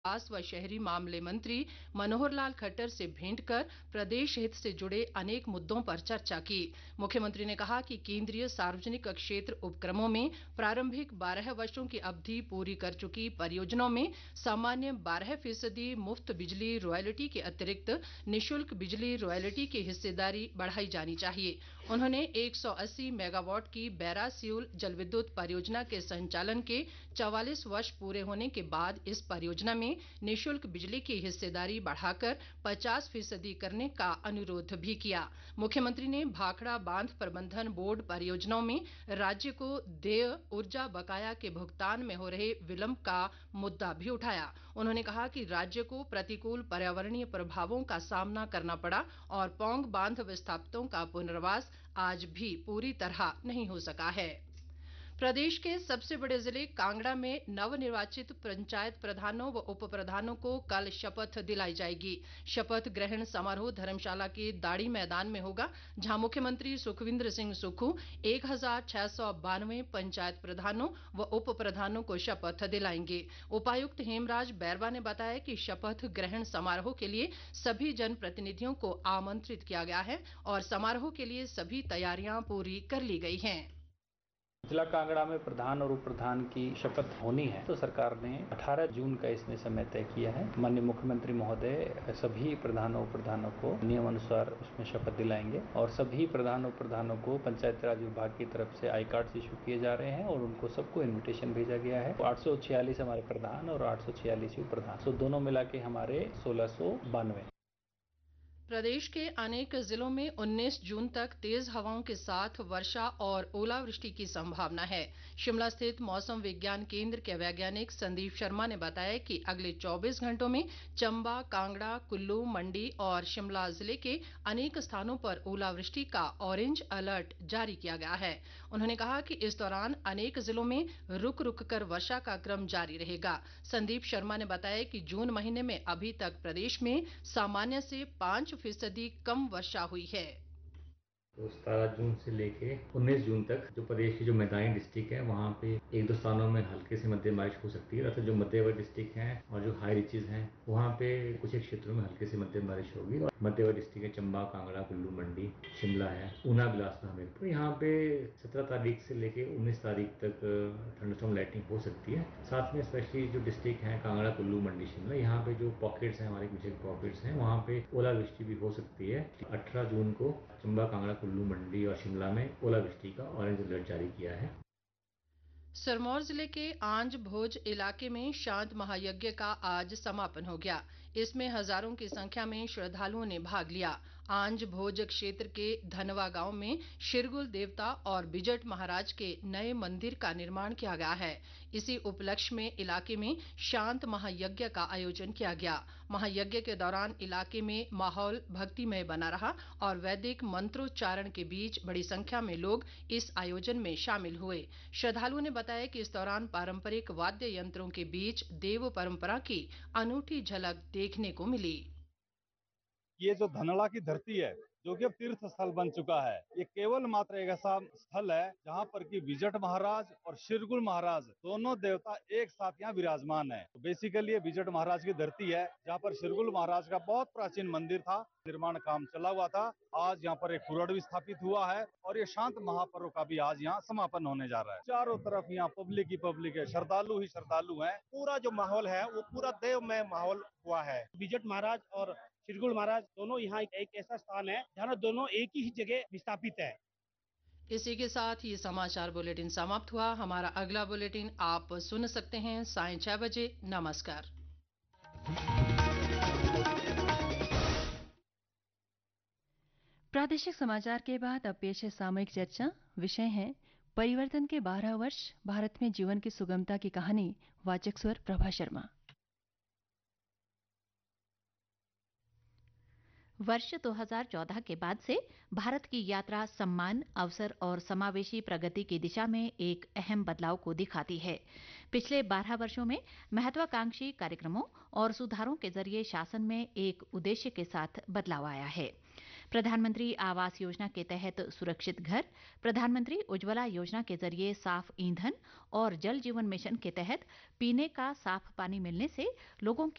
आवास व शहरी मामले मंत्री मनोहर लाल खट्टर से भेंट कर प्रदेश हित से जुड़े अनेक मुद्दों पर चर्चा की। मुख्यमंत्री ने कहा कि केंद्रीय सार्वजनिक क्षेत्र उपक्रमों में प्रारंभिक 12 वर्षों की अवधि पूरी कर चुकी परियोजनाओं में सामान्य 12% मुफ्त बिजली रॉयल्टी के अतिरिक्त निशुल्क बिजली रॉयल्टी की हिस्सेदारी बढ़ाई जानी चाहिए। उन्होंने 180 मेगावाट की बैरा सियूल जलविद्युत परियोजना के संचालन के 44 वर्ष पूरे होने के बाद इस परियोजना में निशुल्क बिजली की हिस्सेदारी बढ़ाकर 50% करने का अनुरोध भी किया। मुख्यमंत्री ने भाखड़ा बांध प्रबंधन बोर्ड परियोजनाओं में राज्य को देय ऊर्जा बकाया के भुगतान में हो रहे विलंब का मुद्दा भी उठाया। उन्होंने कहा कि राज्य को प्रतिकूल पर्यावरणीय प्रभावों का सामना करना पड़ा और पौंग बांध विस्थापितों का पुनर्वास आज भी पूरी तरह नहीं हो सका है। प्रदेश के सबसे बड़े जिले कांगड़ा में नवनिर्वाचित पंचायत प्रधानों व उप प्रधानों को कल शपथ दिलाई जाएगी। शपथ ग्रहण समारोह धर्मशाला के दाड़ी मैदान में होगा, जहां मुख्यमंत्री सुखविंदर सिंह सुक्खू 1692 पंचायत प्रधानों व उप प्रधानों को शपथ दिलाएंगे। उपायुक्त हेमराज बैरवा ने बताया कि शपथ ग्रहण समारोह के लिए सभी जनप्रतिनिधियों को आमंत्रित किया गया है और समारोह के लिए सभी तैयारियां पूरी कर ली गई हैं। जिला कांगड़ा में प्रधान और उप प्रधान की शपथ होनी है तो सरकार ने 18 जून का इसमें समय तय किया है। माननीय मुख्यमंत्री महोदय सभी प्रधानों उप प्रधानों को नियमानुसार उसमें शपथ दिलाएंगे और सभी प्रधान उप प्रधानों को पंचायत राज विभाग की तरफ से आई कार्ड इशू किए जा रहे हैं और उनको सबको इन्विटेशन भेजा गया है। 846 हमारे प्रधान और 846 उप प्रधान, तो दोनों मिला के हमारे 1692। प्रदेश के अनेक जिलों में 19 जून तक तेज हवाओं के साथ वर्षा और ओलावृष्टि की संभावना है। शिमला स्थित मौसम विज्ञान केंद्र के वैज्ञानिक संदीप शर्मा ने बताया कि अगले 24 घंटों में चंबा, कांगड़ा, कुल्लू, मंडी और शिमला जिले के अनेक स्थानों पर ओलावृष्टि का ऑरेंज अलर्ट जारी किया गया है। उन्होंने कहा कि इस दौरान अनेक जिलों में रुक रुक कर वर्षा का क्रम जारी रहेगा। संदीप शर्मा ने बताया कि जून महीने में अभी तक प्रदेश में सामान्य से 5% कम वर्षा हुई है। तो 17 जून से लेके 19 जून तक जो प्रदेश की जो मैदानी डिस्ट्रिक्ट है वहाँ पे एक दो स्थानों में हल्के से मध्यम बारिश हो सकती है, तथा जो मध्यवर्ती डिस्ट्रिक्ट हैं और जो हाई रिचेज हैं वहाँ पे कुछ एक क्षेत्रों में हल्के से मध्यम बारिश होगी। और मध्यवर्ती डिस्ट्रिक्ट है चंबा, कांगड़ा, कुल्लू, मंडी, शिमला है, ऊना, बिलासपुर, हमीरपुर, यहाँ पे 17 तारीख से लेके 19 तारीख तक थंडरस्टॉर्म लाइटनिंग हो सकती है। साथ में स्पेशली जो डिस्ट्रिक्ट हैं कांगड़ा, कुल्लू, मंडी, शिमला, यहाँ पे जो पॉकेट्स हैं हमारे कुछ एक पॉकेट्स हैं वहाँ पे ओलावृष्टि भी हो सकती है। 18 जून को चंबा, कांगड़ा, कुल्लू, मंडी और शिमला में ओलावृष्टि का ऑरेंज अलर्ट जारी किया है। सिरमौर जिले के आंज भोज इलाके में शांत महायज्ञ का आज समापन हो गया। इसमें हजारों की संख्या में श्रद्धालुओं ने भाग लिया। आंज भोज क्षेत्र के धनवा गांव में शिरगुल देवता और बिजट महाराज के नए मंदिर का निर्माण किया गया है। इसी उपलक्ष्य में इलाके में शांत महायज्ञ का आयोजन किया गया। महायज्ञ के दौरान इलाके में माहौल भक्तिमय बना रहा और वैदिक मंत्रोच्चारण के बीच बड़ी संख्या में लोग इस आयोजन में शामिल हुए। श्रद्धालुओं ने बताया कि इस दौरान पारंपरिक वाद्य यंत्रों के बीच देव परंपरा की अनूठी झलक देखने को मिली। ये जो धनड़ा की धरती है जो कि अब तीर्थ स्थल बन चुका है, ये केवल मात्र एक ऐसा स्थल है जहाँ पर कि विजट महाराज और शिरगुल महाराज दोनों देवता एक साथ यहाँ विराजमान है। तो बेसिकली ये विजट महाराज की धरती है जहाँ पर शिरगुल महाराज का बहुत प्राचीन मंदिर था, निर्माण काम चला हुआ था। आज यहाँ पर एक कुरड़ भी स्थापित हुआ है और ये शांत महापर्व का भी आज यहाँ समापन होने जा रहा है। चारों तरफ यहाँ पब्लिक ही पब्लिक है, श्रद्धालु ही श्रद्धालु है। पूरा जो माहौल है वो पूरा देवमय माहौल हुआ है। विजट महाराज और शिरगुल महाराज दोनों यहाँ एक ऐसा स्थान है जहाँ दोनों एक ही जगह विस्थापित है। इसी के साथ ये समाचार बुलेटिन समाप्त हुआ। हमारा अगला बुलेटिन आप सुन सकते हैं 6:30 बजे। नमस्कार। प्रादेशिक समाचार के बाद अब पेश है सामयिक चर्चा। विषय है परिवर्तन के 12 वर्ष, भारत में जीवन की सुगमता की कहानी। वाचक स्वर प्रभा शर्मा। वर्ष 2014 के बाद से भारत की यात्रा सम्मान, अवसर और समावेशी प्रगति की दिशा में एक अहम बदलाव को दिखाती है। पिछले 12 वर्षों में महत्वाकांक्षी कार्यक्रमों और सुधारों के जरिए शासन में एक उद्देश्य के साथ बदलाव आया है। प्रधानमंत्री आवास योजना के तहत सुरक्षित घर, प्रधानमंत्री उज्ज्वला योजना के जरिए साफ ईंधन और जल जीवन मिशन के तहत पीने का साफ पानी मिलने से लोगों की